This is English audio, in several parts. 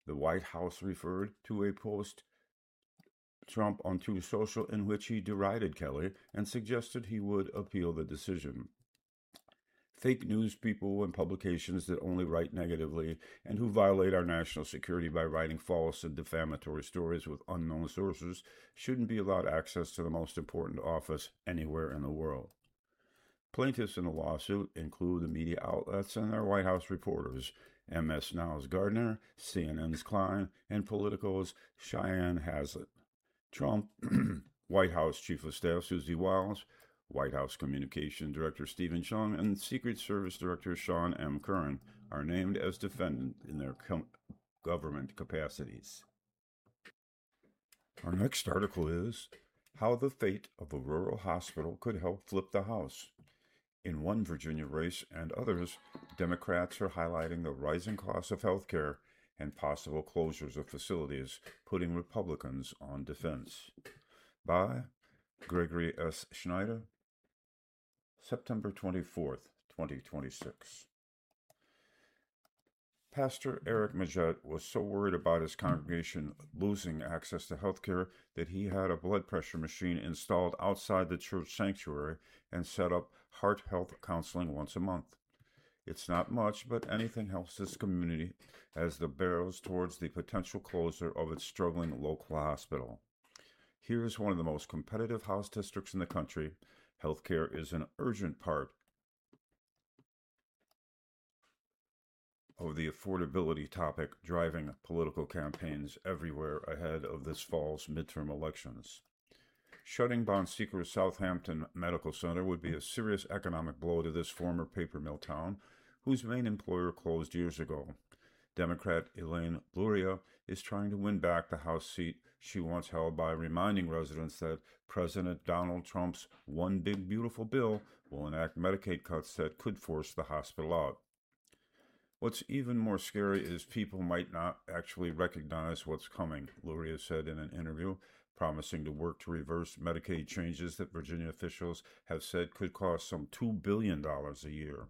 The White House referred to a post Trump on Truth Social in which he derided Kelly and suggested he would appeal the decision. Fake news people and publications that only write negatively and who violate our national security by writing false and defamatory stories with unknown sources shouldn't be allowed access to the most important office anywhere in the world. Plaintiffs in the lawsuit include the media outlets and their White House reporters, MS Now's Gardner, CNN's Klein, and Politico's Cheyenne Hazlitt. Trump, White House Chief of Staff Susie Wiles, White House Communication Director Stephen Chung, and Secret Service Director Sean M. Curran are named as defendant in their government capacities. Our next article is How the Fate of a Rural Hospital Could Help Flip the House. In one Virginia race and others, Democrats are highlighting the rising costs of health care and possible closures of facilities, putting Republicans on defense. By Gregory S. Schneider, September 24th, 2026. Pastor Eric Majette was so worried about his congregation losing access to health care that he had a blood pressure machine installed outside the church sanctuary and set up heart health counseling once a month. It's not much, but anything helps this community as it barrels towards the potential closure of its struggling local hospital. Here's one of the most competitive house districts in the country. Healthcare is an urgent part of the affordability topic driving political campaigns everywhere ahead of this fall's midterm elections. Shutting Bon Seeker's Southampton Medical Center would be a serious economic blow to this former paper mill town, whose main employer closed years ago. Democrat Elaine Luria is trying to win back the House seat she once held by reminding residents that President Donald Trump's One Big Beautiful Bill will enact Medicaid cuts that could force the hospital out. What's even more scary is people might not actually recognize what's coming, Luria said in an interview, promising to work to reverse Medicaid changes that Virginia officials have said could cost some $2 billion a year.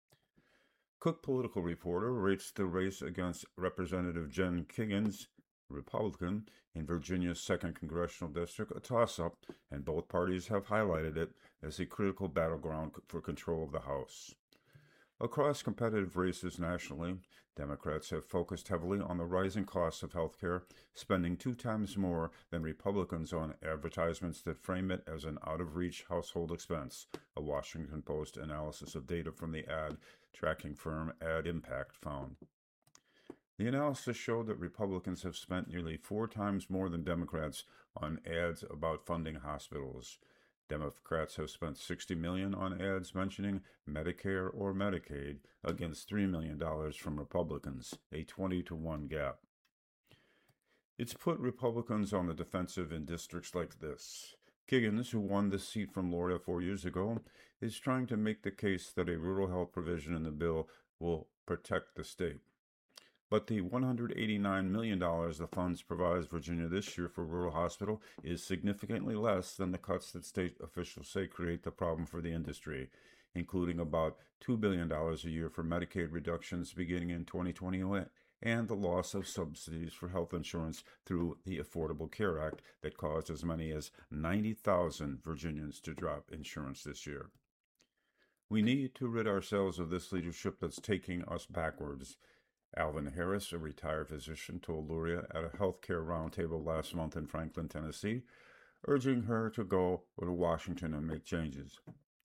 Cook Political Reporter rates the race against Representative Jen Kiggans, Republican, in Virginia's 2nd Congressional District a toss-up, and both parties have highlighted it as a critical battleground for control of the House. Across competitive races nationally, Democrats have focused heavily on the rising costs of health care, spending 2 times more than Republicans on advertisements that frame it as an out-of-reach household expense, a Washington Post analysis of data from the ad tracking firm Ad Impact found. The analysis showed that Republicans have spent nearly 4 times more than Democrats on ads about funding hospitals. Democrats have spent $60 million on ads mentioning Medicare or Medicaid against $3 million from Republicans, a 20-to-1 gap. It's put Republicans on the defensive in districts like this. Kiggans, who won this seat from Luria 4 years ago, is trying to make the case that a rural health provision in the bill will protect the state. But the $189 million the funds provides Virginia this year for rural hospital is significantly less than the cuts that state officials say create the problem for the industry, including about $2 billion a year for Medicaid reductions beginning in 2021 and the loss of subsidies for health insurance through the Affordable Care Act that caused as many as 90,000 Virginians to drop insurance this year. We need to rid ourselves of this leadership that's taking us backwards. Alvin Harris, a retired physician, told Luria at a healthcare roundtable last month in Franklin, Tennessee, urging her to go to Washington and make changes.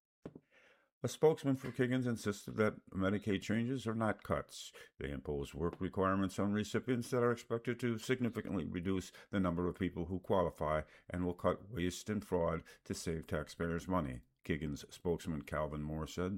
A spokesman for Kiggans insisted that Medicaid changes are not cuts. They impose work requirements on recipients that are expected to significantly reduce the number of people who qualify and will cut waste and fraud to save taxpayers' money, Kiggans spokesman Calvin Moore said.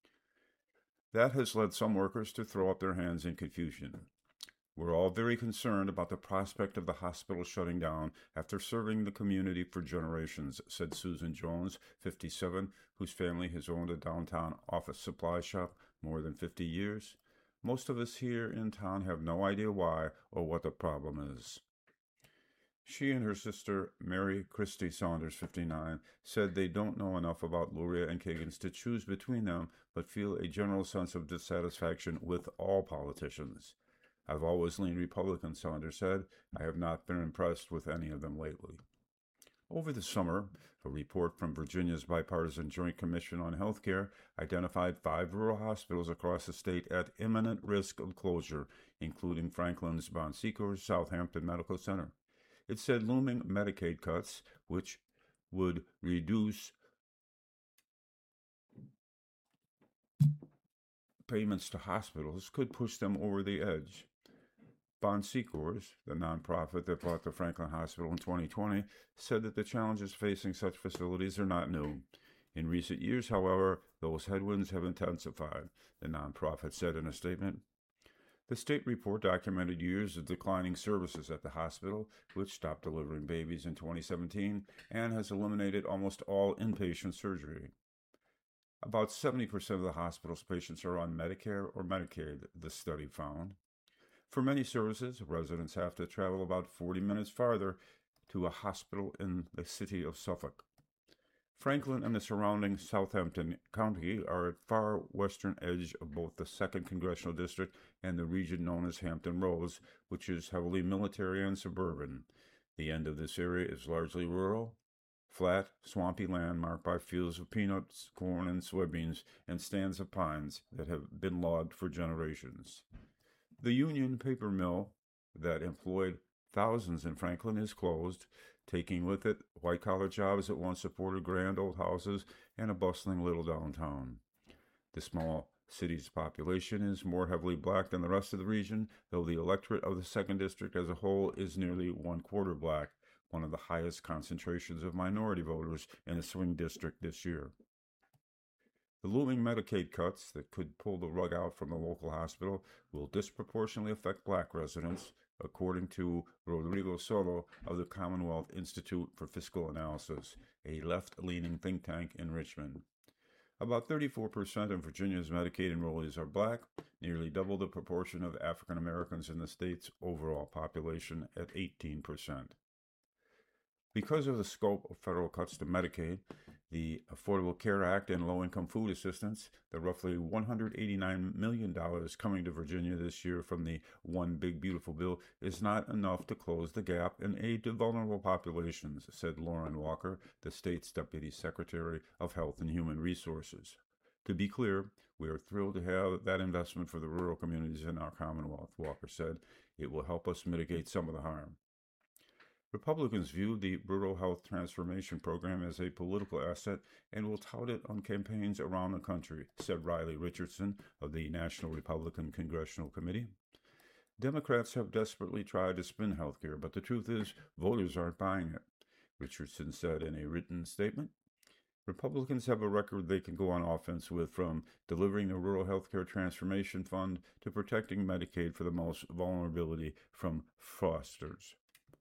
That has led some workers to throw up their hands in confusion. We're all very concerned about the prospect of the hospital shutting down after serving the community for generations, said Susan Jones, 57, whose family has owned a downtown office supply shop more than 50 years. Most of us here in town have no idea why or what the problem is. She and her sister, Mary Christie Saunders, 59, said they don't know enough about Luria and Kiggans to choose between them, but feel a general sense of dissatisfaction with all politicians. I've always leaned Republican, Saunders said. I have not been impressed with any of them lately. Over the summer, a report from Virginia's Bipartisan Joint Commission on Healthcare identified 5 rural hospitals across the state at imminent risk of closure, including Franklin's Bon Secours Southampton Medical Center. It said looming Medicaid cuts, which would reduce payments to hospitals, could push them over the edge. Bon Secours, the nonprofit that bought the Franklin Hospital in 2020, said that the challenges facing such facilities are not new. In recent years, however, those headwinds have intensified, the nonprofit said in a statement. The state report documented years of declining services at the hospital, which stopped delivering babies in 2017 and has eliminated almost all inpatient surgery. About 70% of the hospital's patients are on Medicare or Medicaid, the study found. For many services, residents have to travel about 40 minutes farther to a hospital in the city of Suffolk. Franklin and the surrounding Southampton County are at far western edge of both the 2nd Congressional District and the region known as Hampton Roads, which is heavily military and suburban. The end of this area is largely rural, flat, swampy land marked by fields of peanuts, corn, and soybeans, and stands of pines that have been logged for generations. The Union paper mill that employed thousands in Franklin is closed, taking with it white-collar jobs that once supported grand old houses and a bustling little downtown. The small city's population is more heavily black than the rest of the region, though the electorate of the 2nd District as a whole is nearly 1/4 black, one of the highest concentrations of minority voters in a swing district this year. The looming Medicaid cuts that could pull the rug out from the local hospital will disproportionately affect black residents, according to Rodrigo Soto of the Commonwealth Institute for Fiscal Analysis, a left-leaning think tank in Richmond. About 34% of Virginia's Medicaid enrollees are black, nearly double the proportion of African Americans in the state's overall population at 18%. Because of the scope of federal cuts to Medicaid, the Affordable Care Act and low-income food assistance, the roughly $189 million coming to Virginia this year from the One Big Beautiful Bill is not enough to close the gap in aid to vulnerable populations, said Lauren Walker, the state's Deputy Secretary of Health and Human Resources. To be clear, we are thrilled to have that investment for the rural communities in our Commonwealth, Walker said. It will help us mitigate some of the harm. Republicans view the Rural Health Transformation Program as a political asset and will tout it on campaigns around the country, said Riley Richardson of the National Republican Congressional Committee. Democrats have desperately tried to spin health care, but the truth is voters aren't buying it, Richardson said in a written statement. Republicans have a record they can go on offense with, from delivering the Rural Health Care Transformation Fund to protecting Medicaid for the most vulnerability from fraudsters.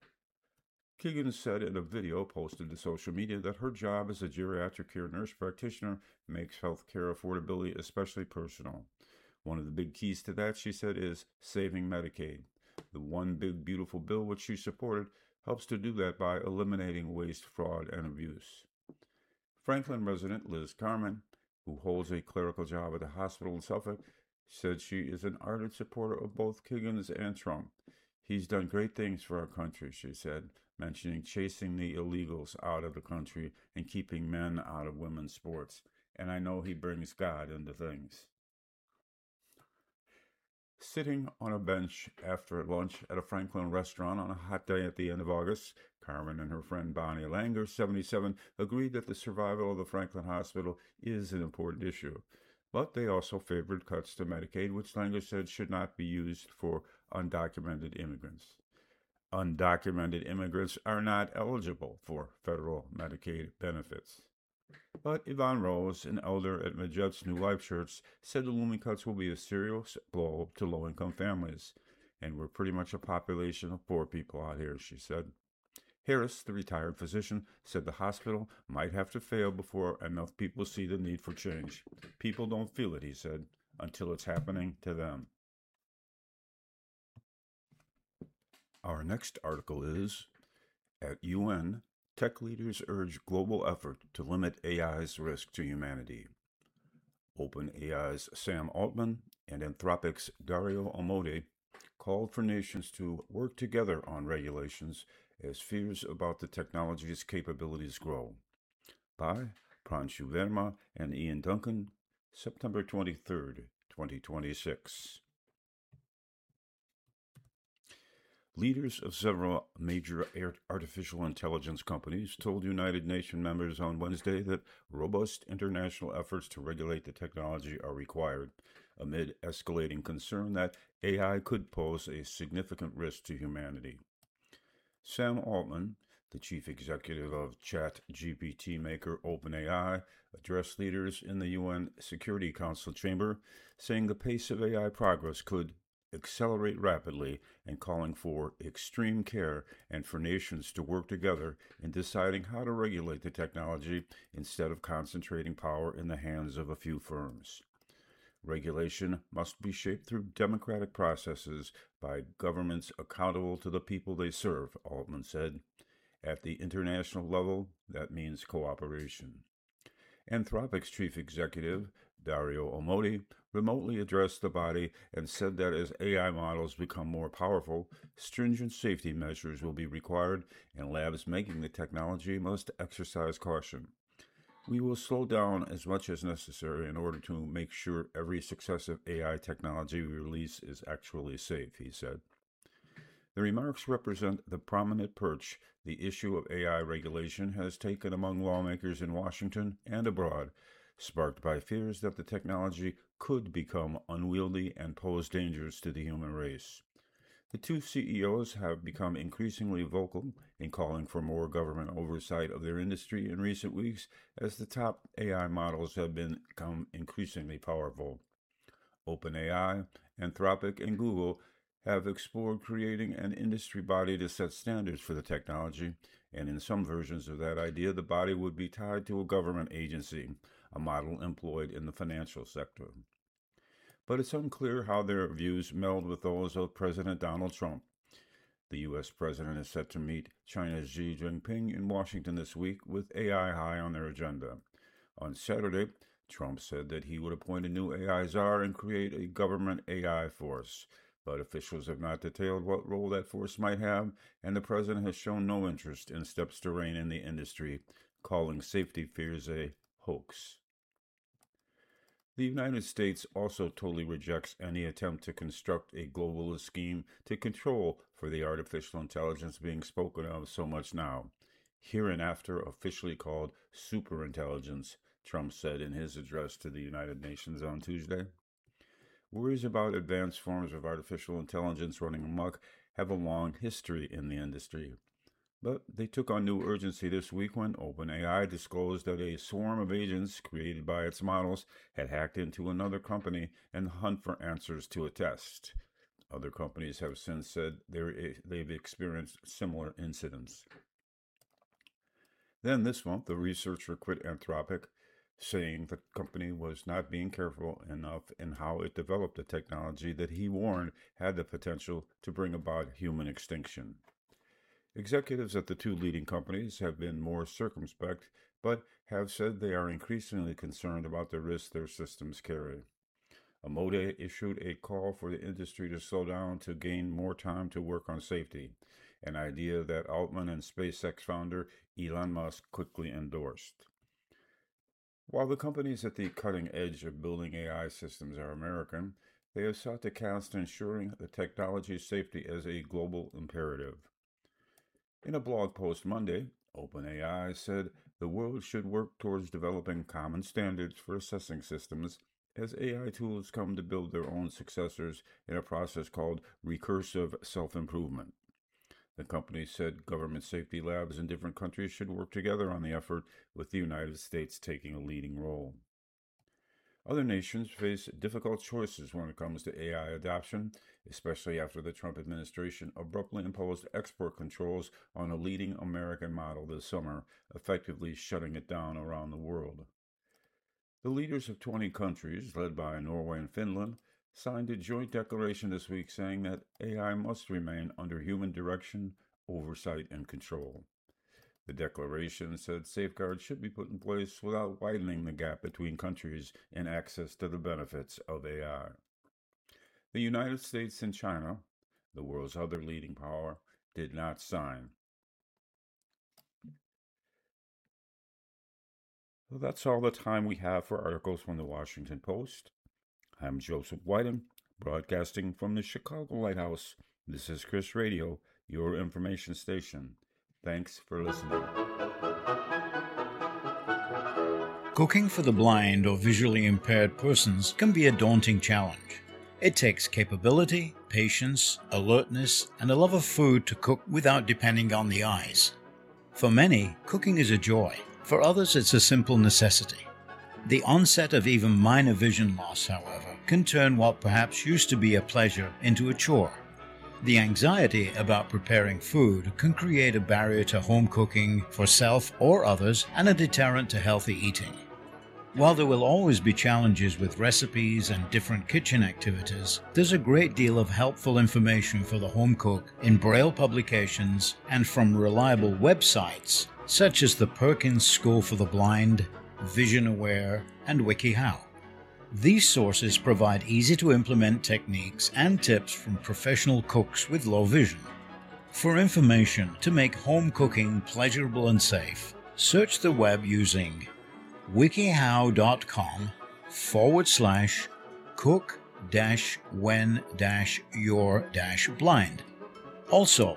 Keegan said in a video posted to social media that her job as a geriatric care nurse practitioner makes health care affordability especially personal. One of the big keys to that, she said, is saving Medicaid. The One Big Beautiful Bill, which she supported, helps to do that by eliminating waste, fraud, and abuse. Franklin resident Liz Carmen, who holds a clerical job at the hospital in Suffolk, said she is an ardent supporter of both Kiggins and Trump. He's done great things for our country, she said, mentioning chasing the illegals out of the country and keeping men out of women's sports. And I know he brings God into things. Sitting on a bench after lunch at a Franklin restaurant on a hot day at the end of August, Carmen and her friend Bonnie Langer, 77, agreed that the survival of the Franklin Hospital is an important issue. But they also favored cuts to Medicaid, which Langer said should not be used for undocumented immigrants. Undocumented immigrants are not eligible for federal Medicaid benefits. But Yvonne Rose, an elder at Majette's New Life Church, said the looming cuts will be a serious blow to low-income families. And we're pretty much a population of poor people out here, she said. Harris, the retired physician, said the hospital might have to fail before enough people see the need for change. People don't feel it, he said, until it's happening to them. Our next article is, at UN, tech leaders urge global effort to limit AI's risk to humanity. OpenAI's Sam Altman and Anthropic's Dario Amodei called for nations to work together on regulations as fears about the technology's capabilities grow. By Pranshu Verma and Ian Duncan, September 23rd, 2026. Leaders of several major artificial intelligence companies told United Nations members on Wednesday that robust international efforts to regulate the technology are required, amid escalating concern that AI could pose a significant risk to humanity. Sam Altman, the chief executive of ChatGPT maker OpenAI, addressed leaders in the UN Security Council chamber, saying the pace of AI progress could accelerate rapidly and calling for extreme care and for nations to work together in deciding how to regulate the technology instead of concentrating power in the hands of a few firms. Regulation must be shaped through democratic processes by governments accountable to the people they serve, Altman said. At the international level, that means cooperation. Anthropic's chief executive, Dario Amodei, remotely addressed the body and said that as AI models become more powerful, stringent safety measures will be required, and labs making the technology must exercise caution. We will slow down as much as necessary in order to make sure every successive AI technology we release is actually safe, he said. The remarks represent the prominent perch the issue of AI regulation has taken among lawmakers in Washington and abroad, sparked by fears that the technology could become unwieldy and pose dangers to the human race. The two CEOs have become increasingly vocal in calling for more government oversight of their industry in recent weeks as the top AI models have become increasingly powerful. OpenAI, Anthropic, and Google have explored creating an industry body to set standards for the technology, and in some versions of that idea, the body would be tied to a government agency, a model employed in the financial sector. But it's unclear how their views meld with those of President Donald Trump. The U.S. president is set to meet China's Xi Jinping in Washington this week with AI high on their agenda. On Saturday, Trump said that he would appoint a new AI czar and create a government AI force, but officials have not detailed what role that force might have, and the president has shown no interest in steps to rein in the industry, calling safety fears a hoax. The United States also totally rejects any attempt to construct a globalist scheme to control for the artificial intelligence being spoken of so much now, hereinafter officially called superintelligence, Trump said in his address to the United Nations on Tuesday. Worries about advanced forms of artificial intelligence running amok have a long history in the industry. But they took on new urgency this week when OpenAI disclosed that a swarm of agents created by its models had hacked into another company in the hunt for answers to a test. Other companies have since said they've experienced similar incidents. Then this month, the researcher quit Anthropic, saying the company was not being careful enough in how it developed a technology that he warned had the potential to bring about human extinction. Executives at the two leading companies have been more circumspect, but have said they are increasingly concerned about the risks their systems carry. Amodei issued a call for the industry to slow down to gain more time to work on safety, an idea that Altman and SpaceX founder Elon Musk quickly endorsed. While the companies at the cutting edge of building AI systems are American, they have sought to cast ensuring the technology's safety as a global imperative. In a blog post Monday, OpenAI said the world should work towards developing common standards for assessing systems as AI tools come to build their own successors in a process called recursive self-improvement. The company said government safety labs in different countries should work together on the effort, with the United States taking a leading role. Other nations face difficult choices when it comes to AI adoption, especially after the Trump administration abruptly imposed export controls on a leading American model this summer, effectively shutting it down around the world. The leaders of 20 countries, led by Norway and Finland, signed a joint declaration this week saying that AI must remain under human direction, oversight, and control. The declaration said safeguards should be put in place without widening the gap between countries in access to the benefits of AI. The United States and China, the world's other leading power, did not sign. So that's all the time we have for articles from the Washington Post. I'm Joseph Wyden, broadcasting from the Chicago Lighthouse. This is Chris Radio, your information station. Thanks for listening. Cooking for the blind or visually impaired persons can be a daunting challenge. It takes capability, patience, alertness, and a love of food to cook without depending on the eyes. For many, cooking is a joy. For others, it's a simple necessity. The onset of even minor vision loss, however, can turn what perhaps used to be a pleasure into a chore. The anxiety about preparing food can create a barrier to home cooking for self or others and a deterrent to healthy eating. While there will always be challenges with recipes and different kitchen activities, there's a great deal of helpful information for the home cook in Braille publications and from reliable websites such as the Perkins School for the Blind, Vision Aware, and WikiHow. These sources provide easy-to-implement techniques and tips from professional cooks with low vision. For information to make home cooking pleasurable and safe, search the web using wikihow.com/cook-when-you're-blind. Also,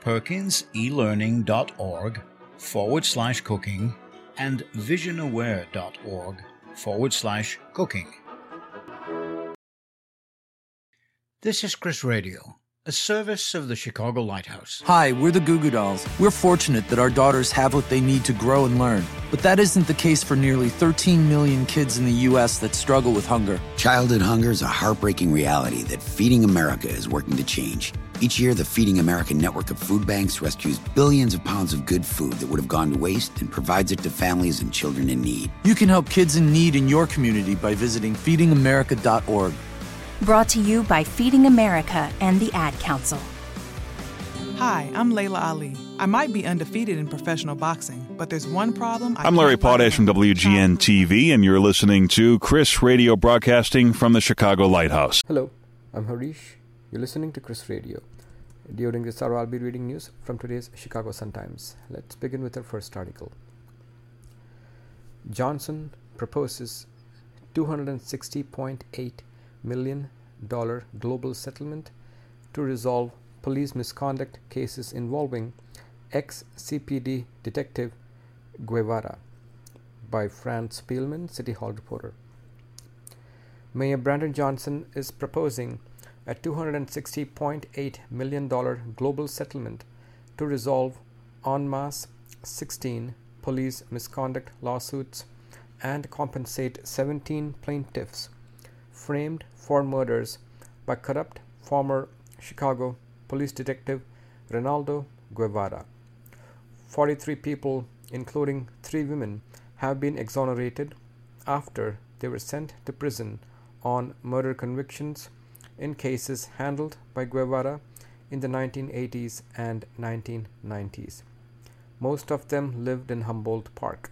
perkinselearning.org/cooking and visionaware.org/cooking. This is Chris Radio, a service of the Chicago Lighthouse. Hi, we're the Goo Goo Dolls. We're fortunate that our daughters have what they need to grow and learn. But that isn't the case for nearly 13 million kids in the U.S. that struggle with hunger. Childhood hunger is a heartbreaking reality that Feeding America is working to change. Each year, the Feeding America network of food banks rescues billions of pounds of good food that would have gone to waste and provides it to families and children in need. You can help kids in need in your community by visiting feedingamerica.org. Brought to you by Feeding America and the Ad Council. Hi, I'm Layla Ali. I might be undefeated in professional boxing, but there's one problem. I'm Larry Potash from WGN-TV, and you're listening to Chris Radio, broadcasting from the Chicago Lighthouse. Hello, I'm Harish. You're listening to Chris Radio. During this hour, I'll be reading news from today's Chicago Sun-Times. Let's begin with our first article. Johnson proposes $260.8 million global settlement to resolve police misconduct cases involving ex-CPD detective Guevara, by Franz Spielman, City Hall reporter. Mayor Brandon Johnson is proposing a $260.8 million global settlement to resolve en masse 16 police misconduct lawsuits and compensate 17 plaintiffs framed for murders by corrupt former Chicago police detective Ronaldo Guevara. 43 people, including 3 women, have been exonerated after they were sent to prison on murder convictions in cases handled by Guevara in the 1980s and 1990s. Most of them lived in Humboldt Park.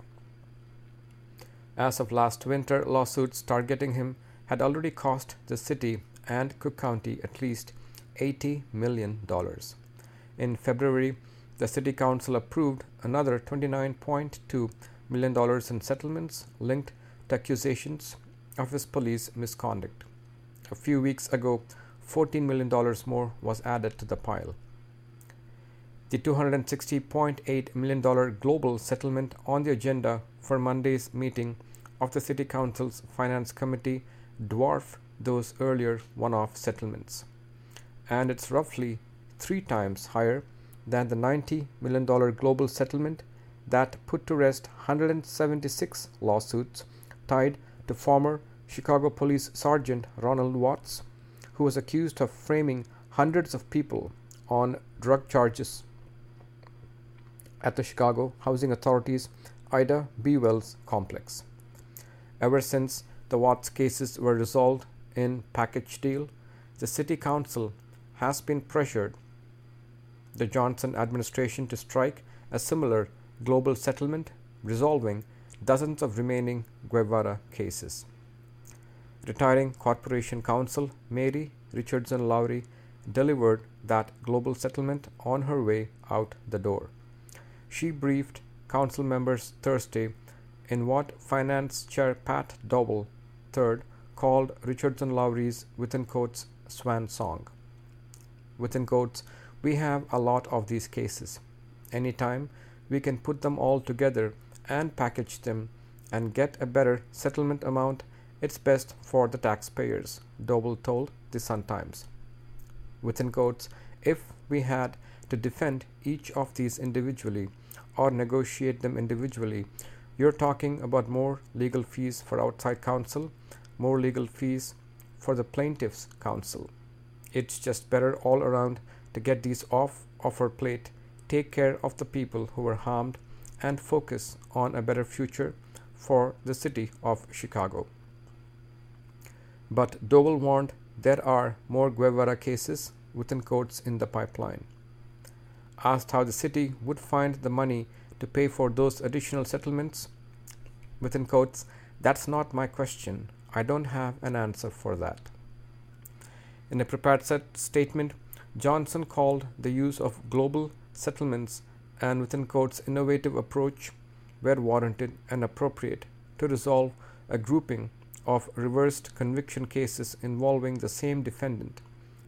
As of last winter, lawsuits targeting him had already cost the city and Cook County at least $80 million. In February, the City Council approved another $29.2 million in settlements linked to accusations of his police misconduct. A few weeks ago, $14 million more was added to the pile. The $260.8 million global settlement on the agenda for Monday's meeting of the City Council's Finance Committee dwarf those earlier one-off settlements, and it's roughly 3 times higher than the $90 million global settlement that put to rest 176 lawsuits tied to former Chicago Police Sergeant Ronald Watts, who was accused of framing hundreds of people on drug charges at the Chicago Housing Authority's Ida B. Wells complex. Ever since the Watts cases were resolved in package deal, the City Council has been pressured the Johnson administration to strike a similar global settlement resolving dozens of remaining Guevara cases. Retiring Corporation Counsel Mary Richardson Lowry delivered that global settlement on her way out the door. She briefed council members Thursday in what Finance Chair Pat Dowell III called Richardson Lowry's within quotes swan song. Within quotes, we have a lot of these cases. Anytime we can put them all together and package them and get a better settlement amount, it's best for the taxpayers, Dowell told the Sun-Times. Within quotes, if we had to defend each of these individually or negotiate them individually, you're talking about more legal fees for outside counsel, more legal fees for the plaintiff's counsel. It's just better all around to get these off our plate, take care of the people who were harmed, and focus on a better future for the city of Chicago. But Dowell warned there are more Guevara cases within quotes in the pipeline. Asked how the city would find the money to pay for those additional settlements, within quotes, that's not my question. I don't have an answer for that. In a prepared statement, Johnson called the use of global settlements and within quotes innovative approach were warranted and appropriate to resolve a grouping of reversed conviction cases involving the same defendant,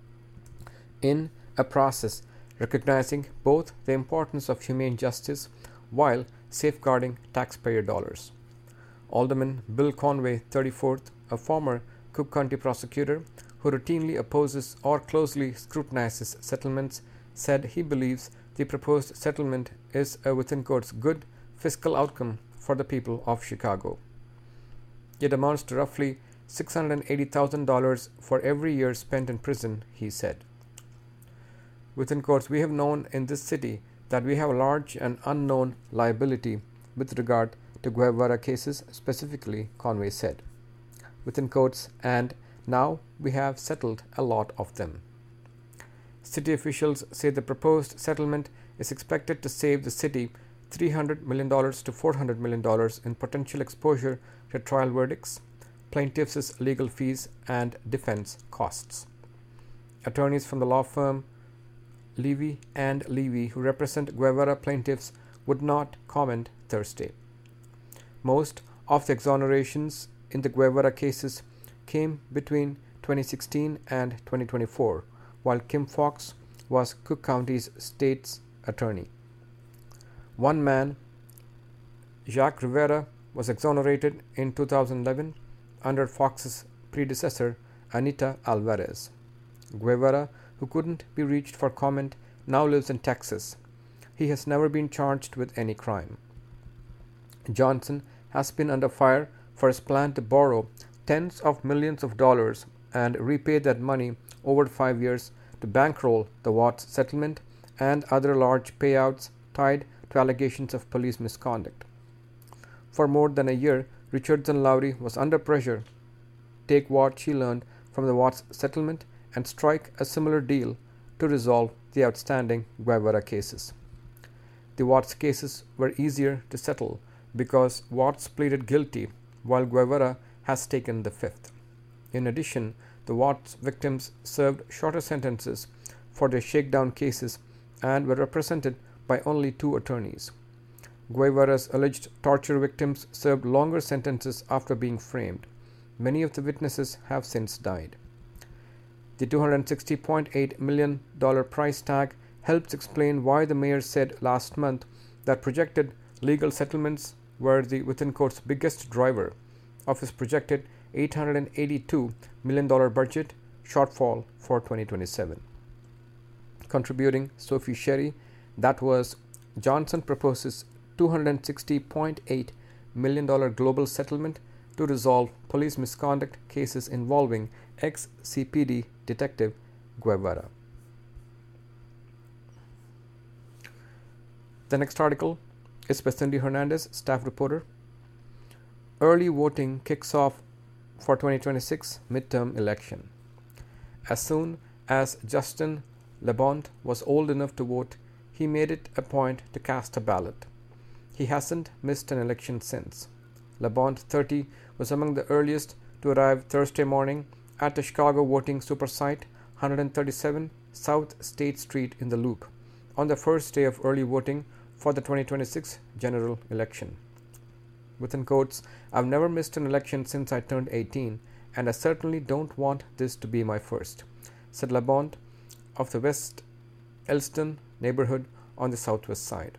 in a process recognizing both the importance of humane justice while safeguarding taxpayer dollars. Alderman Bill Conway, 34th, a former Cook County prosecutor who routinely opposes or closely scrutinizes settlements, said he believes the proposed settlement is a within quotes good fiscal outcome for the people of Chicago. It amounts to roughly $680,000 for every year spent in prison, he said. Within quotes, we have known in this city that we have a large and unknown liability with regard to Guevara cases specifically, Conway said. Within quotes, and now we have settled a lot of them. City officials say the proposed settlement is expected to save the city $300 million to $400 million in potential exposure to trial verdicts, plaintiffs' legal fees, and defense costs. Attorneys from the law firm Levy and Levy, who represent Guevara plaintiffs, would not comment Thursday. Most of the exonerations in the Guevara cases came between 2016 and 2024, while Kim Foxx was Cook County's state's attorney. One man, Jacques Rivera, was exonerated in 2011 under Fox's predecessor, Anita Alvarez. Guevara, who couldn't be reached for comment, now lives in Texas. He has never been charged with any crime. Johnson has been under fire for his plan to borrow tens of millions of dollars and repay that money over 5 years to bankroll the Watts settlement and other large payouts tied to allegations of police misconduct. For more than a year, Richardson Lowry was under pressure to take what she learned from the Watts settlement and strike a similar deal to resolve the outstanding Guevara cases. The Watts cases were easier to settle because Watts pleaded guilty while Guevara has taken the fifth. In addition, the Watts victims served shorter sentences for their shakedown cases and were represented by only 2 attorneys. Guevara's alleged torture victims served longer sentences after being framed. Many of the witnesses have since died. The $260.8 million price tag helps explain why the mayor said last month that projected legal settlements were the within quotes biggest driver of his projected $882 million budget shortfall for 2027. Contributing Sophie Sherry, that was Johnson proposes $260.8 million global settlement to resolve police misconduct cases involving ex-CPD Detective Guevara. The next article is by Cindy Hernandez, staff reporter. Early voting kicks off for 2026 midterm election. As soon as Justin LeBont was old enough to vote, he made it a point to cast a ballot. He hasn't missed an election since. LeBont, 30, was among the earliest to arrive Thursday morning at the Chicago voting super site, 137 South State Street in the Loop on the first day of early voting for the 2026 general election. Within quotes, "I've never missed an election since I turned 18, and I certainly don't want this to be my first," said LaBonte of the West Elston neighborhood on the southwest side.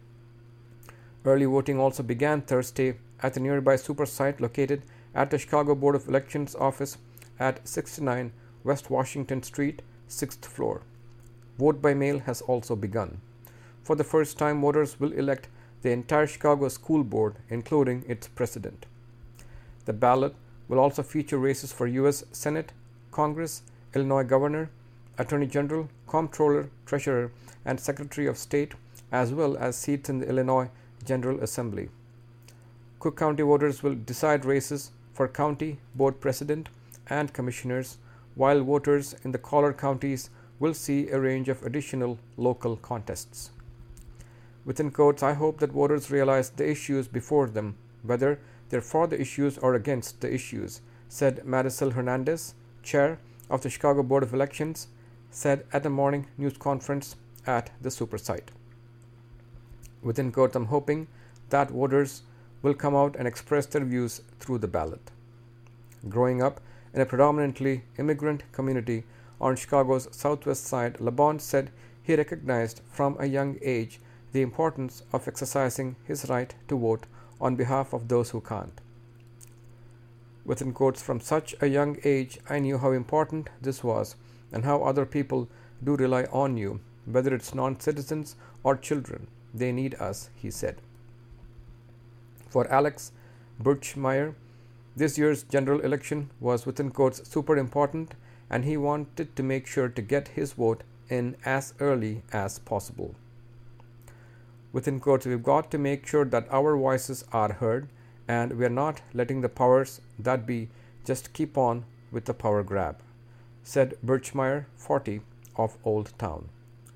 Early voting also began Thursday at the nearby super site located at the Chicago Board of Elections office at 69 West Washington Street, 6th floor. Vote by mail has also begun. For the first time, voters will elect the entire Chicago School Board, including its president. The ballot will also feature races for U.S. Senate, Congress, Illinois Governor, Attorney General, Comptroller, Treasurer, and Secretary of State, as well as seats in the Illinois General Assembly. Cook County voters will decide races for county board president and commissioners, while voters in the collar counties will see a range of additional local contests. Within quotes, "I hope that voters realize the issues before them, whether they're for the issues or against the issues," said Marisol Hernandez, chair of the Chicago Board of Elections, said at a morning news conference at the super site. Within quotes, "I'm hoping that voters will come out and express their views through the ballot." Growing up in a predominantly immigrant community on Chicago's southwest side, LaBonte said he recognized from a young age the importance of exercising his right to vote on behalf of those who can't. Within quotes, "From such a young age, I knew how important this was and how other people do rely on you, whether it's non-citizens or children. They need us," he said. For Alex Birchmeier, this year's general election was within quotes super important, and he wanted to make sure to get his vote in as early as possible. Within quotes, "We've got to make sure that our voices are heard, and we're not letting the powers that be just keep on with the power grab," said Birchmeier, 40, of Old Town.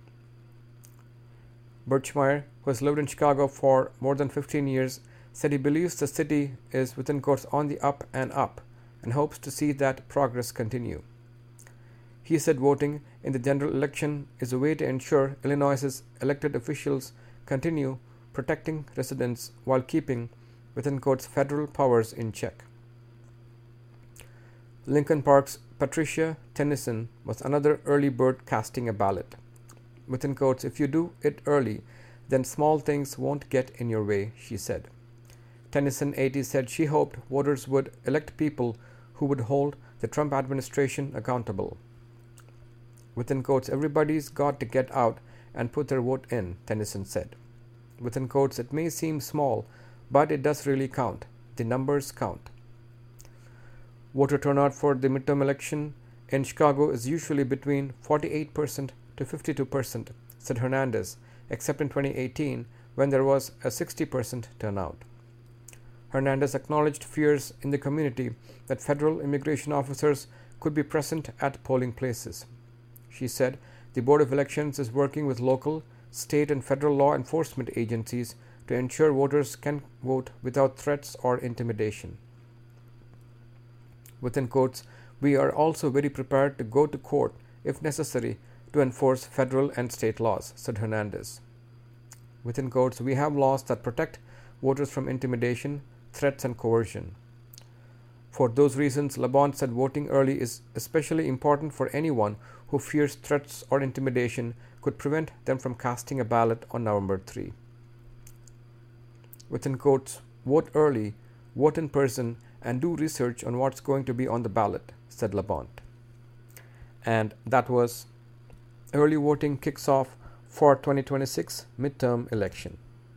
Birchmeier, who has lived in Chicago for more than 15 years, said he believes the city is within quotes on the up and up and hopes to see that progress continue. He said voting in the general election is a way to ensure Illinois' elected officials continue protecting residents while keeping within quotes federal powers in check. Lincoln Park's Patricia Tennyson was another early bird casting a ballot. Within quotes, "If you do it early, then small things won't get in your way," she said. Tennyson, 80, said she hoped voters would elect people who would hold the Trump administration accountable. Within quotes, "Everybody's got to get out and put their vote in," Tennyson said. Within quotes, "It may seem small, but it does really count. The numbers count." Voter turnout for the midterm election in Chicago is usually between 48% to 52%, said Hernandez, except in 2018 when there was a 60% turnout. Hernandez acknowledged fears in the community that federal immigration officers could be present at polling places. She said the Board of Elections is working with local, state, and federal law enforcement agencies to ensure voters can vote without threats or intimidation. Within quotes, "We are also very prepared to go to court if necessary to enforce federal and state laws," said Hernandez. Within quotes, "We have laws that protect voters from intimidation, threats, and coercion." For those reasons, LaBonte said voting early is especially important for anyone who fears threats or intimidation could prevent them from casting a ballot on November 3. Within quotes, "Vote early, vote in person, and do research on what's going to be on the ballot," said LaBonte. And that was early voting kicks off for 2026 midterm election.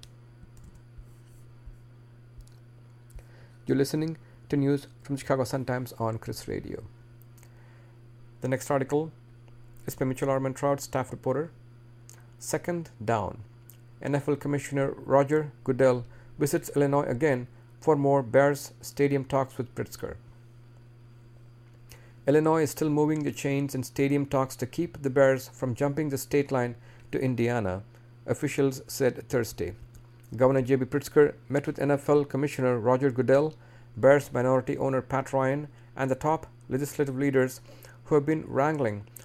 You're listening to news from Chicago Sun-Times on Chris Radio. The next article is by Mitchell Armentrout, staff reporter. Second down. NFL Commissioner Roger Goodell visits Illinois again for more Bears stadium talks with Pritzker. Illinois is still moving the chains in stadium talks to keep the Bears from jumping the state line to Indiana, officials said Thursday. Governor J.B. Pritzker met with NFL Commissioner Roger Goodell, Bears minority owner Pat Ryan, and the top legislative leaders who have been wrangling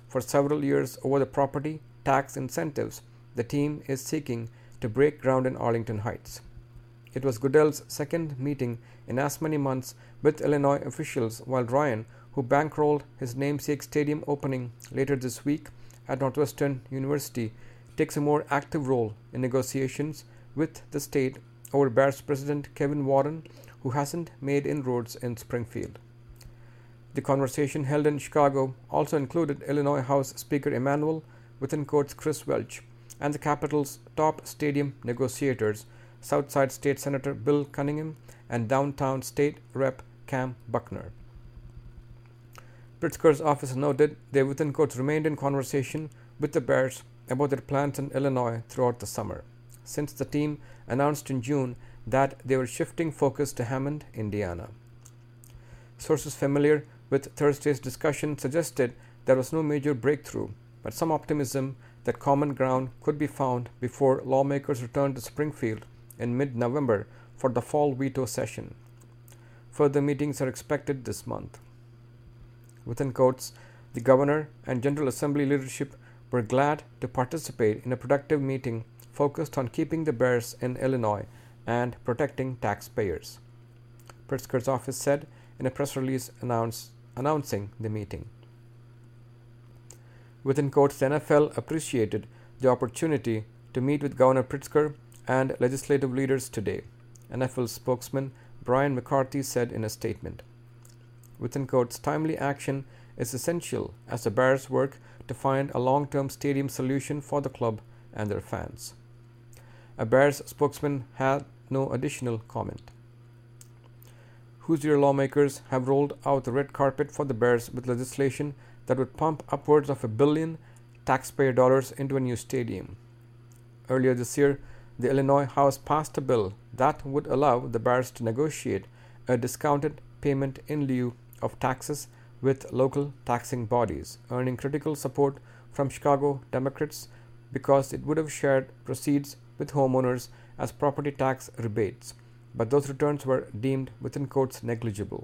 for several years over the property tax incentives the team is seeking to break ground in Arlington Heights. It was Goodell's second meeting in as many months with Illinois officials, while Ryan, who bankrolled his namesake stadium opening later this week at Northwestern University, takes a more active role in negotiations with the state over Bears president Kevin Warren, who hasn't made inroads in Springfield. The conversation held in Chicago also included Illinois House Speaker Emanuel, within quotes Chris Welch, and the Capitol's top stadium negotiators, Southside State Senator Bill Cunningham and downtown State Rep Cam Buckner. Pritzker's office noted they within quotes remained in conversation with the Bears about their plans in Illinois throughout the summer, since the team announced in June that they were shifting focus to Hammond, Indiana. Sources familiar with Thursday's discussion suggested there was no major breakthrough, but some optimism that common ground could be found before lawmakers returned to Springfield in mid-November for the fall veto session. Further meetings are expected this month. Within quotes, the governor and General Assembly leadership were glad to participate in a productive meeting focused on keeping the Bears in Illinois and protecting taxpayers, Pritzker's office said in a press release announcing the meeting. Within quotes, the NFL appreciated the opportunity to meet with Governor Pritzker and legislative leaders today, NFL spokesman Brian McCarthy said in a statement. Within quotes, timely action is essential as the Bears work to find a long-term stadium solution for the club and their fans. A Bears spokesman had no additional comment. Hoosier lawmakers have rolled out the red carpet for the Bears with legislation that would pump upwards of $1 billion taxpayer dollars into a new stadium. Earlier this year, the Illinois House passed a bill that would allow the Bears to negotiate a discounted payment in lieu of taxes with local taxing bodies, earning critical support from Chicago Democrats because it would have shared proceeds with homeowners as property tax rebates, but those returns were deemed within quotes negligible.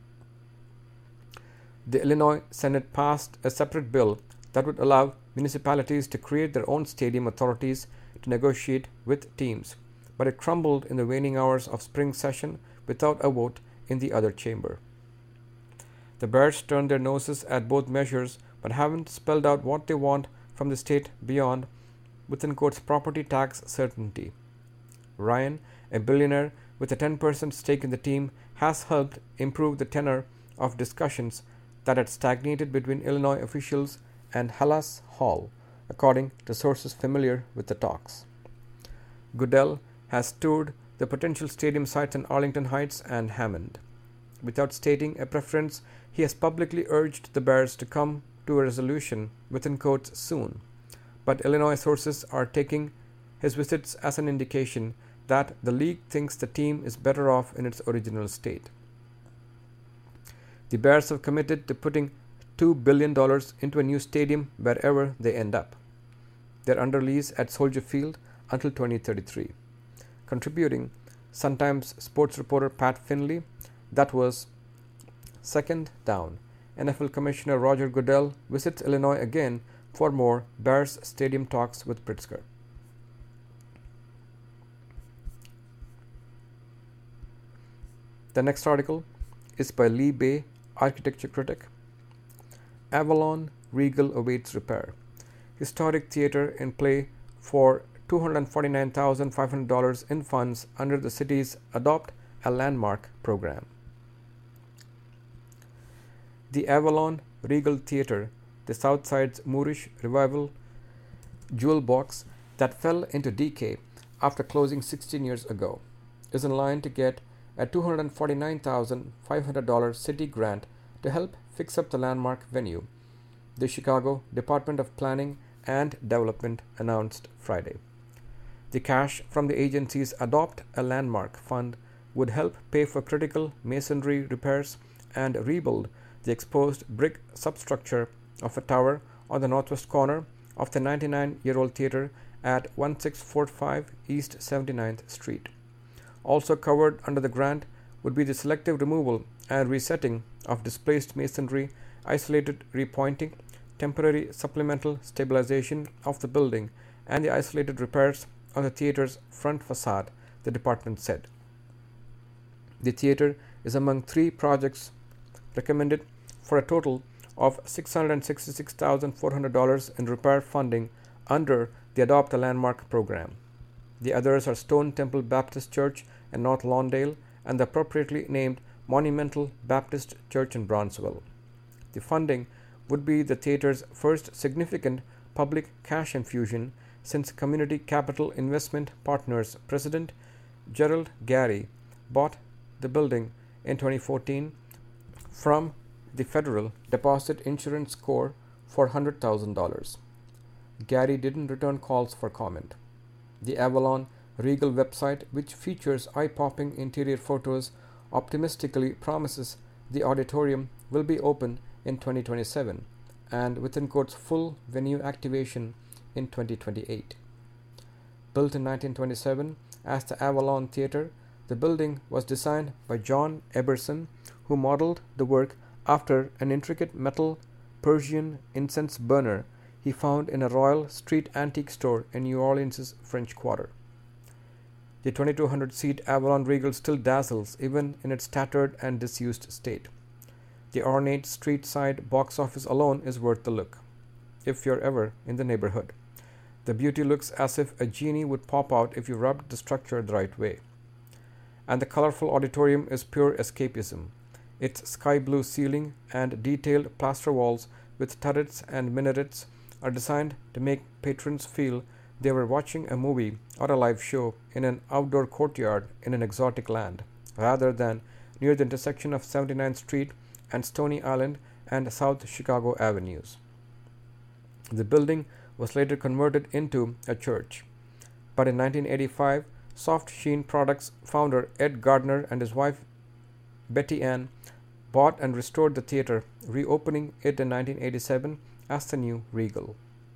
The Illinois Senate passed a separate bill that would allow municipalities to create their own stadium authorities to negotiate with teams, but it crumbled in the waning hours of spring session without a vote in the other chamber. The Bears turned their noses at both measures, but haven't spelled out what they want from the state beyond, within quotes, property tax certainty. Ryan, a billionaire with a 10% stake in the team, has helped improve the tenor of discussions that had stagnated between Illinois officials and Halas Hall, according to sources familiar with the talks. Goodell has toured the potential stadium sites in Arlington Heights and Hammond. Without stating a preference, he has publicly urged the Bears to come to a resolution within quotes soon, but Illinois sources are taking his visits as an indication that the league thinks the team is better off in its original state. The Bears have committed to putting $2 billion into a new stadium wherever they end up. They're under lease at Soldier Field until 2033. Contributing, Sun-Times sports reporter Pat Finley, that was second down. NFL Commissioner Roger Goodell visits Illinois again for more Bears stadium talks with Pritzker. The next article is by Lee Bay, architecture critic. Avalon Regal awaits repair. Historic theater in play for $249,500 in funds under the city's Adopt a Landmark program. The Avalon Regal Theater, the Southside's Moorish revival jewel box that fell into decay after closing 16 years ago, is in line to get a $249,500 city grant to help fix up the landmark venue, the Chicago Department of Planning and Development announced Friday. The cash from the agency's Adopt a Landmark fund would help pay for critical masonry repairs and rebuild the exposed brick substructure of a tower on the northwest corner of the 99-year-old theater at 1645 East 79th Street. Also covered under the grant would be the selective removal and resetting of displaced masonry, isolated repointing, temporary supplemental stabilization of the building and the isolated repairs on the theater's front facade, the department said. The theater is among 3 projects recommended for a total of $666,400 in repair funding under the Adopt a Landmark program. The others are Stone Temple Baptist Church in North Lawndale and the appropriately named Monumental Baptist Church in Bronzeville. The funding would be the theater's first significant public cash infusion since Community Capital Investment Partners President Gerald Gary bought the building in 2014 from the Federal Deposit Insurance Corps for $100,000. Gary didn't return calls for comment. The Avalon Regal website, which features eye-popping interior photos, optimistically promises the auditorium will be open in 2027 and within quotes full venue activation in 2028. Built in 1927 as the Avalon Theater, the building was designed by John Eberson, who modeled the work after an intricate metal Persian incense burner he found in a Royal Street antique store in New Orleans' French Quarter. The 2,200-seat Avalon Regal still dazzles even in its tattered and disused state. The ornate street-side box office alone is worth the look, if you're ever in the neighborhood. The beauty looks as if a genie would pop out if you rubbed the structure the right way. And the colorful auditorium is pure escapism. Its sky blue ceiling and detailed plaster walls with turrets and minarets are designed to make patrons feel they were watching a movie or a live show in an outdoor courtyard in an exotic land, rather than near the intersection of 79th Street and Stony Island and South Chicago Avenues. The building was later converted into a church, but in 1985, Soft Sheen Products founder Ed Gardner and his wife Betty Ann bought and restored the theater, reopening it in 1987 as the new Regal.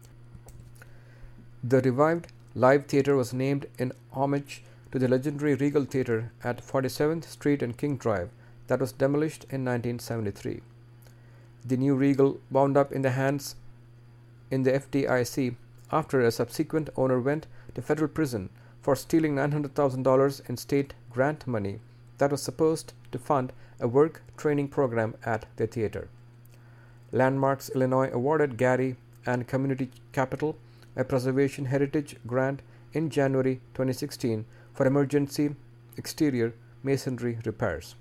The revived Live Theater was named in homage to the legendary Regal Theater at 47th Street and King Drive that was demolished in 1973. The new Regal wound up in the hands in the FDIC after a subsequent owner went to federal prison for stealing $900,000 in state grant money that was supposed to fund a work training program at the theater. Landmarks Illinois awarded Gary and Community Capital a Preservation Heritage Grant in January 2016 for emergency exterior masonry repairs.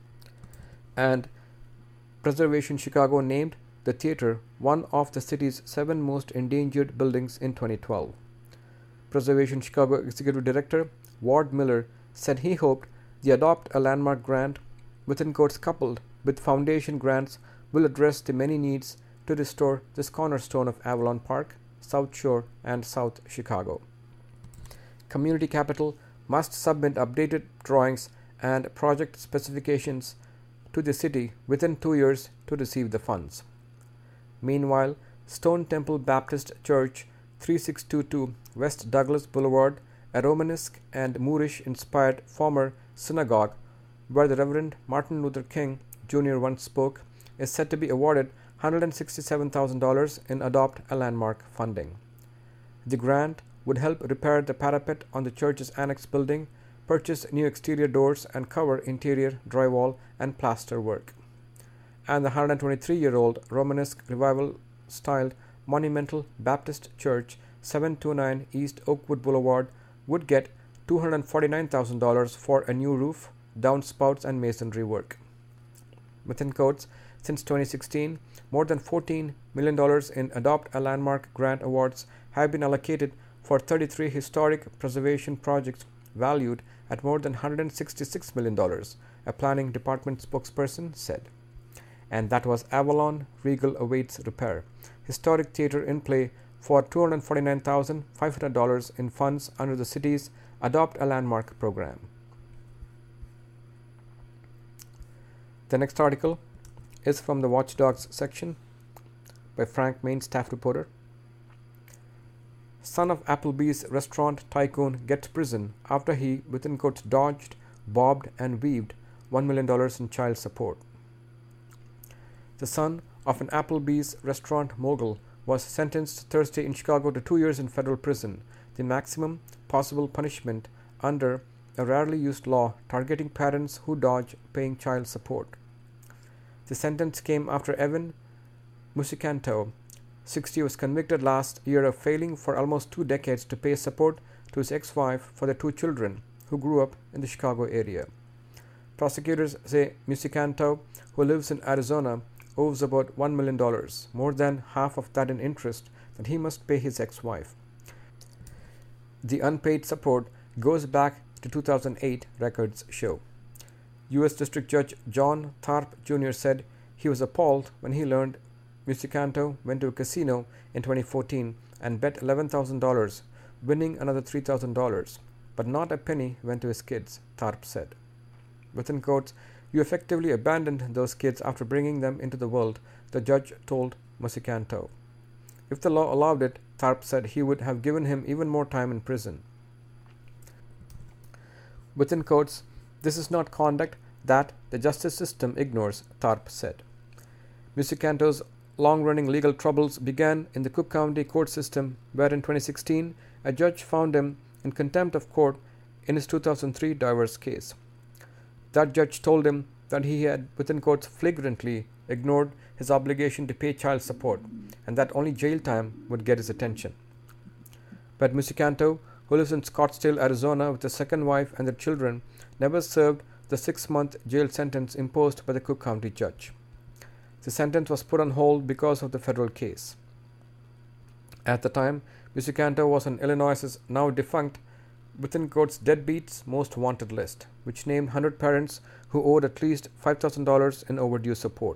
And Preservation Chicago named the theater one of the city's 7 most endangered buildings in 2012. Preservation Chicago Executive Director Ward Miller said he hoped the Adopt a Landmark grant, within quotes coupled with foundation grants, will address the many needs to restore this cornerstone of Avalon Park, South Shore, and South Chicago. Community Capital must submit updated drawings and project specifications to the city within 2 years to receive the funds. Meanwhile, Stone Temple Baptist Church, 3622 West Douglas Boulevard, a Romanesque and Moorish-inspired former synagogue where the Reverend Martin Luther King Jr. once spoke, is said to be awarded $167,000 in Adopt a Landmark funding. The grant would help repair the parapet on the church's annex building, purchase new exterior doors, and cover interior drywall and plaster work. And the 123-year-old Romanesque Revival-styled Monumental Baptist Church, 729 East Oakwood Boulevard, would get $249,000 for a new roof, downspouts, and masonry work. Within quotes, since 2016, more than $14 million in Adopt a Landmark grant awards have been allocated for 33 historic preservation projects valued at more than $166 million, a planning department spokesperson said. And that was Avalon Regal awaits repair. Historic theater in play for $249,500 in funds under the city's Adopt a Landmark program. The next article is from the Watchdogs section by Frank Main, staff reporter. Son of Applebee's restaurant tycoon gets prison after he, within quotes, dodged, bobbed, and weaved $1 million in child support. The son of an Applebee's restaurant mogul was sentenced Thursday in Chicago to 2 years in federal prison, the maximum possible punishment under a rarely used law targeting parents who dodge paying child support. The sentence came after Evan Musicanto, 60, was convicted last year of failing for almost 2 decades to pay support to his ex-wife for their 2 children who grew up in the Chicago area. Prosecutors say Musicanto, who lives in Arizona, owes about $1 million, more than half of that in interest that he must pay his ex-wife. The unpaid support goes back to 2008, records show. U.S. District Judge John Tharp Jr. said he was appalled when he learned Musicanto went to a casino in 2014 and bet $11,000, winning another $3,000, but not a penny went to his kids, Tharp said. Within quotes, "You effectively abandoned those kids after bringing them into the world," the judge told Musicanto. If the law allowed it, Tharp said he would have given him even more time in prison. Within quotes, "This is not conduct that the justice system ignores," Tharp said. Musicanto's long-running legal troubles began in the Cook County court system, where in 2016 a judge found him in contempt of court in his 2003 divorce case. That judge told him that he had, within quotes, flagrantly ignored his obligation to pay child support, and that only jail time would get his attention. But Musicanto, who lives in Scottsdale, Arizona, with his second wife and their children, never served the 6-month jail sentence imposed by the Cook County judge. The sentence was put on hold because of the federal case. At the time, Musicanto was on Illinois' now defunct, within quotes, Deadbeats Most Wanted list, which named 100 parents who owed at least $5,000 in overdue support.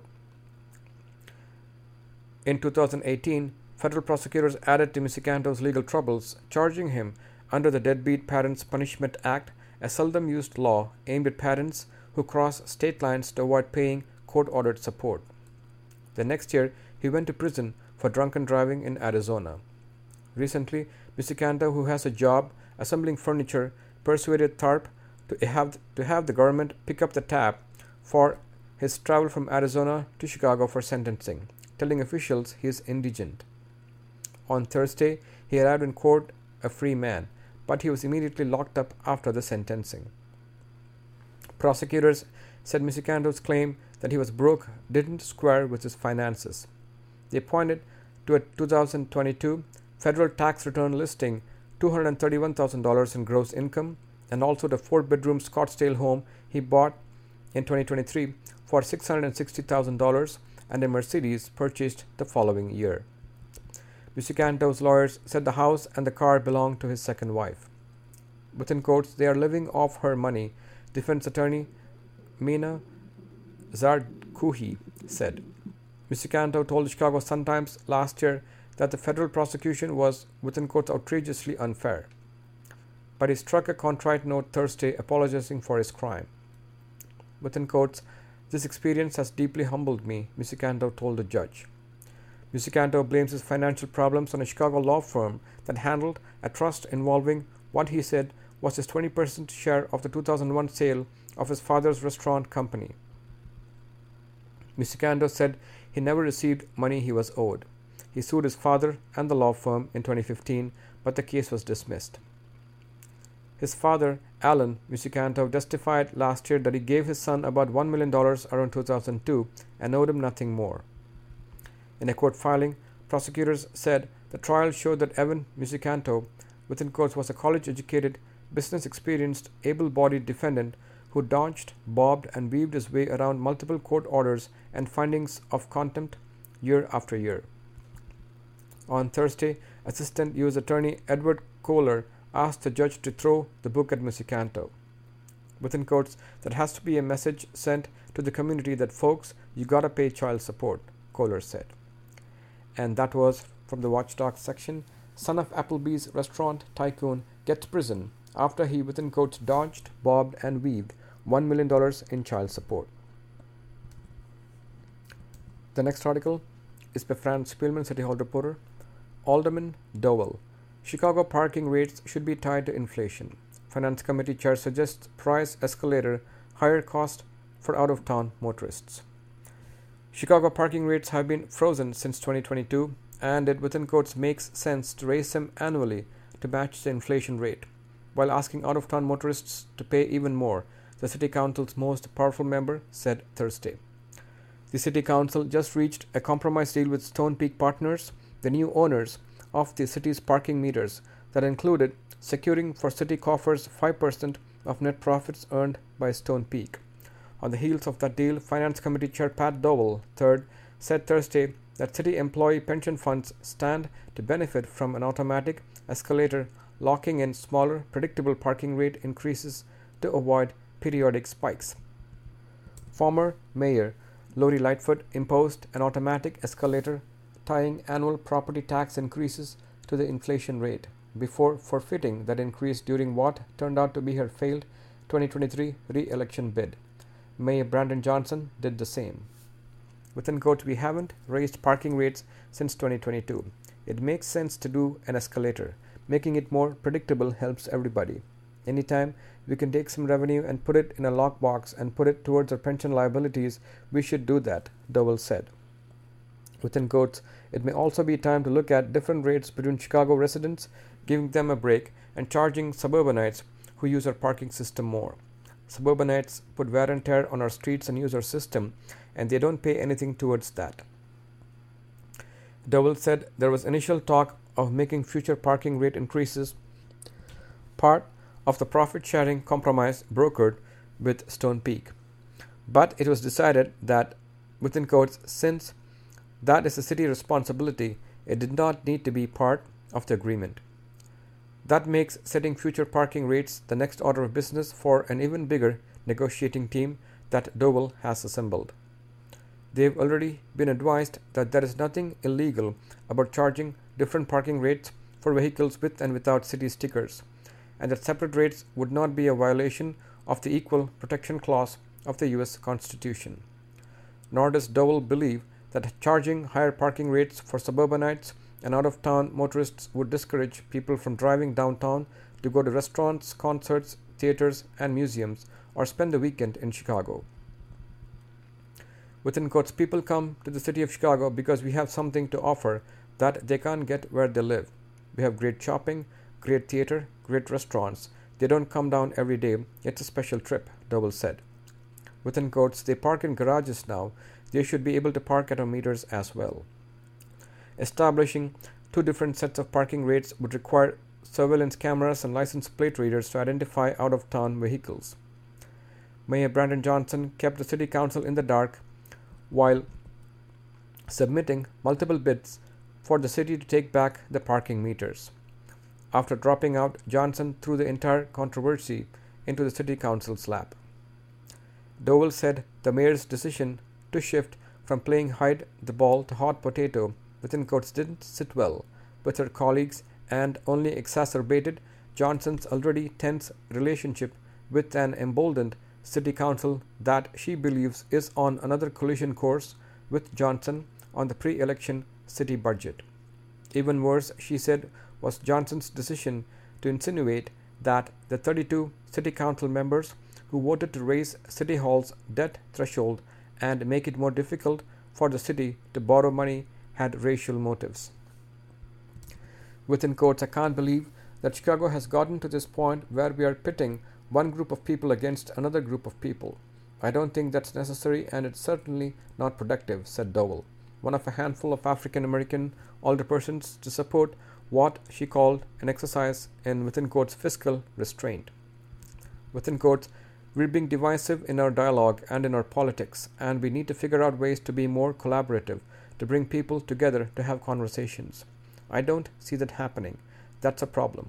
In 2018, federal prosecutors added to Musicanto's legal troubles, charging him under the Deadbeat Parents Punishment Act, a seldom-used law aimed at parents who cross state lines to avoid paying court-ordered support. The next year, he went to prison for drunken driving in Arizona. Recently, Musicanto, who has a job assembling furniture, persuaded Tharp to have the government pick up the tab for his travel from Arizona to Chicago for sentencing, telling officials he is indigent. On Thursday, he arrived in court a free man, but he was immediately locked up after the sentencing. Prosecutors said Musicanto's claim that he was broke didn't square with his finances. They pointed to a 2022 federal tax return listing $231,000 in gross income, and also the 4-bedroom Scottsdale home he bought in 2023 for $660,000 and a Mercedes purchased the following year. Musicanto's lawyers said the house and the car belonged to his second wife. Within quotes, "They are living off her money," defense attorney Mina Zardkuhi said. Musicanto told the Chicago Sun-Times last year that the federal prosecution was, within quotes, outrageously unfair. But he struck a contrite note Thursday apologizing for his crime. Within quotes, "This experience has deeply humbled me," Musicanto told the judge. Musicanto blames his financial problems on a Chicago law firm that handled a trust involving what he said was his 20% share of the 2001 sale of his father's restaurant company. Musicanto said he never received money he was owed. He sued his father and the law firm in 2015, but the case was dismissed. His father, Alan Musicanto, testified last year that he gave his son about $1 million around 2002 and owed him nothing more. In a court filing, prosecutors said the trial showed that Evan Musicanto, within quotes, was a college-educated, business-experienced, able-bodied defendant who dodged, bobbed, and weaved his way around multiple court orders and findings of contempt year after year. On Thursday, Assistant U.S. Attorney Edward Kohler asked the judge to throw the book at Musicanto. Within quotes, "That has to be a message sent to the community that, folks, you gotta pay child support," Kohler said. And that was from the Watchdog section. Son of Applebee's restaurant tycoon gets prison after he, within quotes, dodged, bobbed, and weaved $1 million in child support. The next article is by Franz Spielman, City Hall reporter. Alderman Dowell. Chicago parking rates should be tied to inflation. Finance Committee Chair suggests price escalator, higher cost for out-of-town motorists. Chicago parking rates have been frozen since 2022 and it within quotes makes sense to raise them annually to match the inflation rate, while asking out-of-town motorists to pay even more, the City Council's most powerful member said Thursday. The City Council just reached a compromise deal with Stone Peak Partners, the new owners of the city's parking meters, that included securing for city coffers 5% of net profits earned by Stone Peak. On the heels of that deal, Finance Committee Chair Pat Dowell III said Thursday that city employee pension funds stand to benefit from an automatic escalator locking in smaller, predictable parking rate increases to avoid periodic spikes. Former Mayor Lori Lightfoot imposed an automatic escalator tying annual property tax increases to the inflation rate before forfeiting that increase during what turned out to be her failed 2023 re-election bid. Mayor Brandon Johnson did the same. Within quotes, we haven't raised parking rates since 2022. It makes sense to do an escalator. Making it more predictable helps everybody. Anytime we can take some revenue and put it in a lockbox and put it towards our pension liabilities, we should do that, Dowell said. Within quotes, it may also be time to look at different rates between Chicago residents, giving them a break, and charging suburbanites who use our parking system more. Suburbanites put wear and tear on our streets and use our system, and they don't pay anything towards that. Dowell said there was initial talk of making future parking rate increases part of the profit-sharing compromise brokered with Stone Peak. But it was decided that, within quotes, since that is a city responsibility, it did not need to be part of the agreement. That makes setting future parking rates the next order of business for an even bigger negotiating team that Dowell has assembled. They've already been advised that there is nothing illegal about charging different parking rates for vehicles with and without city stickers, and that separate rates would not be a violation of the Equal Protection Clause of the U.S. Constitution. Nor does Dowell believe that charging higher parking rates for suburbanites and out-of-town motorists would discourage people from driving downtown to go to restaurants, concerts, theaters, and museums, or spend the weekend in Chicago. Within quotes, people come to the city of Chicago because we have something to offer that they can't get where they live. We have great shopping, great theater, great restaurants. They don't come down every day. It's a special trip, Dowell said. Within quotes, they park in garages now. They should be able to park at our meters as well. Establishing two different sets of parking rates would require surveillance cameras and license plate readers to identify out-of-town vehicles. Mayor Brandon Johnson kept the city council in the dark while submitting multiple bids for the city to take back the parking meters. After dropping out, Johnson threw the entire controversy into the city council's lap. Dowell said the mayor's decision to shift from playing hide the ball to hot potato within quotes didn't sit well with her colleagues and only exacerbated Johnson's already tense relationship with an emboldened city council that she believes is on another collision course with Johnson on the pre-election city budget. Even worse, she said, was Johnson's decision to insinuate that the 32 city council members who voted to raise City Hall's debt threshold and make it more difficult for the city to borrow money had racial motives. Within quotes, I can't believe that Chicago has gotten to this point where we are pitting one group of people against another group of people. I don't think that's necessary, and it's certainly not productive, said Dowell, one of a handful of African American alderpersons to support what she called an exercise in, within quotes, fiscal restraint. Within quotes, we're being divisive in our dialogue and in our politics, and we need to figure out ways to be more collaborative, to bring people together to have conversations. I don't see that happening. That's a problem.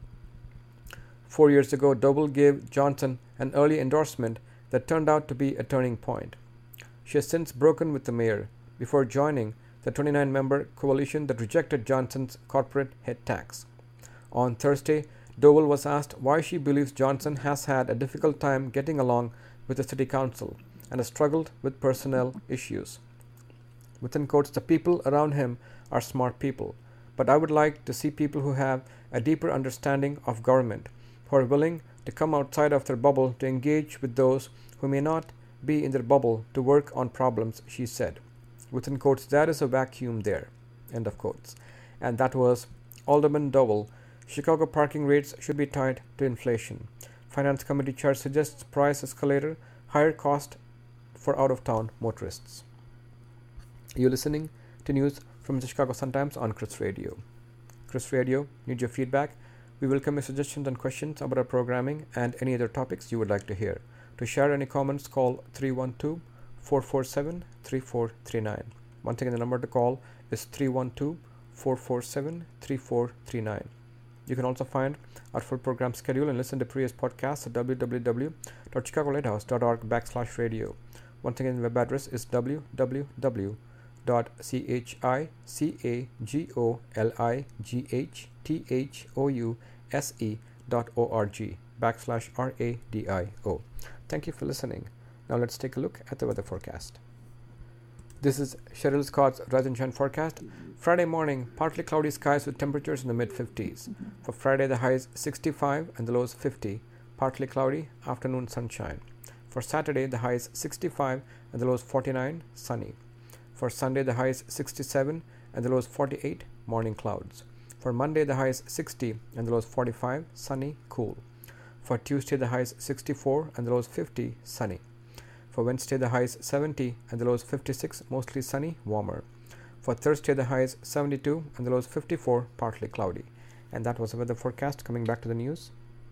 4 years ago, Dowell gave Johnson an early endorsement that turned out to be a turning point. She has since broken with the mayor before joining the 29-member coalition that rejected Johnson's corporate head tax. On Thursday, Dowell was asked why she believes Johnson has had a difficult time getting along with the city council and has struggled with personnel issues. Within quotes, the people around him are smart people, but I would like to see people who have a deeper understanding of government, who are willing to come outside of their bubble to engage with those who may not be in their bubble to work on problems, she said. Within quotes, there is a vacuum there. End of quotes. And that was Alderman Dowell. Chicago parking rates should be tied to inflation. Finance Committee Chair suggests price escalator, higher cost for out-of-town motorists. You're listening to news from the Chicago Sun-Times on Chris Radio. Chris Radio needs your feedback. We welcome your suggestions and questions about our programming and any other topics you would like to hear. To share any comments, call 312-447-3439. Once again, the number to call is 312-447-3439. You can also find our full program schedule and listen to previous podcasts at www.chicagolighthouse.org/radio. Once again, the web address is www.chicagolighthouse.org/radio. Thank you for listening. Now let's take a look at the weather forecast. This is Cheryl Scott's Rise and Shine forecast. Friday morning, partly cloudy skies with temperatures in the mid-50s. For Friday, the highs 65 and the lows 50. Partly cloudy, afternoon sunshine. For Saturday, the highs 65 and the lows 49, sunny. For Sunday, the highs 67 and the lows 48, morning clouds. For Monday, the highs 60 and the lows 45, sunny, cool. For Tuesday, the highs 64 and the lows 50, sunny. For Wednesday, the highs 70 and the lows 56, mostly sunny, warmer. For Thursday, the highs 72 and the lows 54, partly cloudy. And that was the weather forecast. Coming back to the news.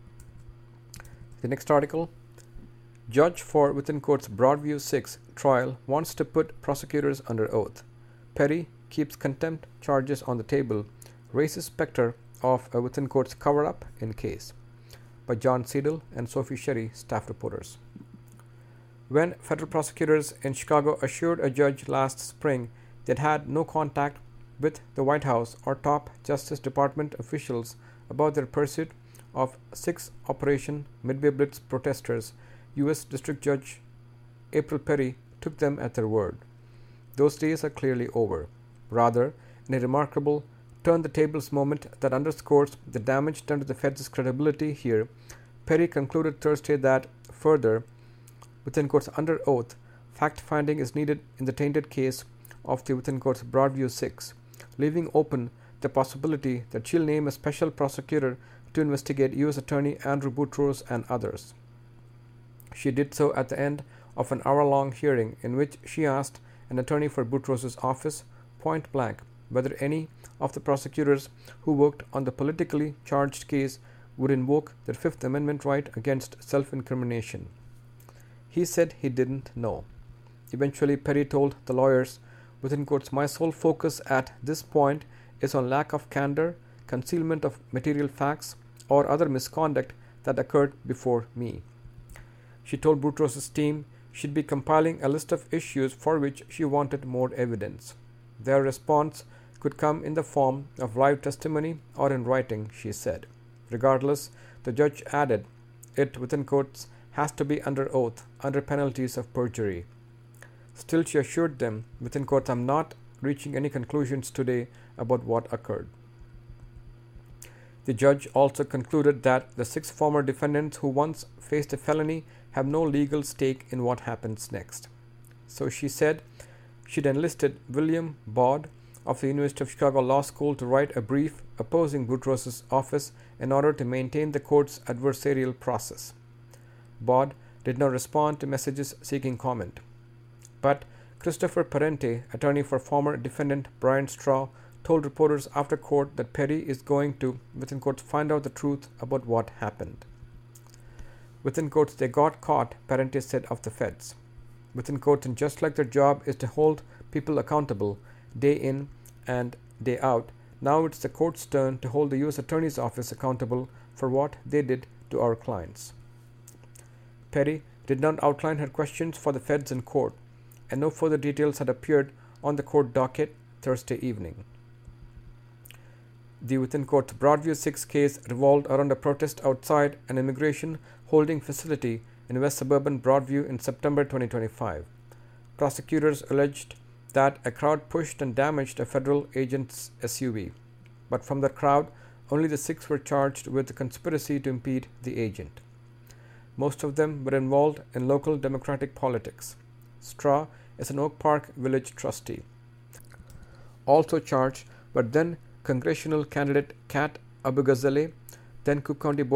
The next article. Judge for within court's Broadview 6 trial wants to put prosecutors under oath. Perry keeps contempt charges on the table, raises specter of a within court's cover-up in case. By John Seidel and Sophie Sherry, staff reporters. When federal prosecutors in Chicago assured a judge last spring they'd had no contact with the White House or top Justice Department officials about their pursuit of 6 Operation Midway Blitz protesters, U.S. District Judge April Perry took them at their word. Those days are clearly over. Rather, in a remarkable turn-the-tables moment that underscores the damage done to the Fed's credibility here, Perry concluded Thursday that, further, within courts under oath, fact-finding is needed in the tainted case of the within court's Broadview 6, leaving open the possibility that she'll name a special prosecutor to investigate U.S. Attorney Andrew Boutros and others. She did so at the end of an hour-long hearing in which she asked an attorney for Boutros' office, point blank, whether any of the prosecutors who worked on the politically charged case would invoke their Fifth Amendment right against self-incrimination. He said he didn't know. Eventually, Perry told the lawyers, within quotes, "My sole focus at this point is on lack of candor, concealment of material facts, or other misconduct that occurred before me." She told Boutros' team she'd be compiling a list of issues for which she wanted more evidence. Their response could come in the form of live testimony or in writing, she said. Regardless, the judge added, it, within quotes, has to be under oath, under penalties of perjury. Still, she assured them, within quotes, I'm not reaching any conclusions today about what occurred. The judge also concluded that the 6 former defendants who once faced a felony have no legal stake in what happens next. So she said she'd enlisted William Baude of the University of Chicago Law School to write a brief opposing Boutros' office in order to maintain the court's adversarial process. Baude did not respond to messages seeking comment. But Christopher Parente, attorney for former defendant Brian Straw, told reporters after court that Perry is going to, within quotes, find out the truth about what happened. Within quotes, they got caught, Parente said of the feds. Within quotes, and just like their job is to hold people accountable day in and day out, now it's the court's turn to hold the U.S. Attorney's Office accountable for what they did to our clients. Perry did not outline her questions for the feds in court, and no further details had appeared on the court docket Thursday evening. The within court Broadview 6 case revolved around a protest outside an immigration holding facility in West Suburban Broadview in September 2025. Prosecutors alleged that a crowd pushed and damaged a federal agent's SUV. But from the crowd, only the 6 were charged with the conspiracy to impede the agent. Most of them were involved in local Democratic politics. Straw is an Oak Park Village trustee. also charged, but then congressional candidate Kat Abughazaleh, then Cook County Board